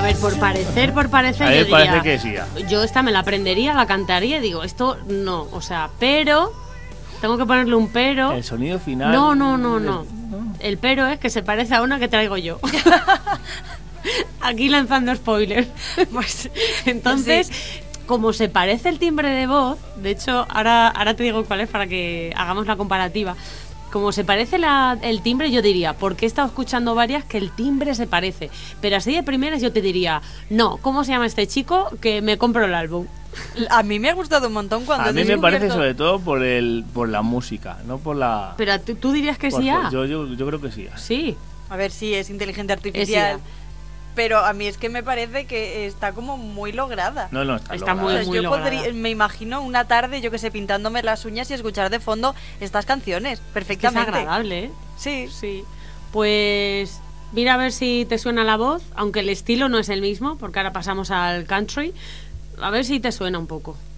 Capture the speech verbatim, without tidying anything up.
A ver, por parecer, por parecer, A mí me yo diría, parece que sí, ya. yo esta me la aprendería, la cantaría y digo, esto no, o sea, pero, tengo que ponerle un pero. El sonido final. No, no, no, el- no. El pero es que se parece a una que traigo yo. Aquí lanzando spoilers. Pues, entonces, Sí. como se parece el timbre de voz, de hecho, ahora, ahora te digo cuál es para que hagamos la comparativa. Como se parece la- el timbre, yo diría, porque he estado escuchando varias que el timbre se parece. Pero así de primeras yo te diría, no, ¿cómo se llama este chico? Que me compro el álbum. A mí me ha gustado un montón cuando A mí he me parece descubierto- sobre todo por el por la música, no por la... Pero tú, tú dirías que por- sí, por- ah. yo, yo, yo creo que sí. ya. Sí. A ver si es inteligencia Es artificial. I A. Pero a mí es que me parece que está como muy lograda. No, no, está, Está logrado. O muy, sea, yo lograda. podría, me imagino una tarde, yo que sé, pintándome las uñas y escuchar de fondo estas canciones Es que es perfectamente. agradable, ¿eh? Sí. Sí. Pues mira a ver si te suena la voz, aunque el estilo no es el mismo, porque ahora pasamos al country. A ver si te suena un poco.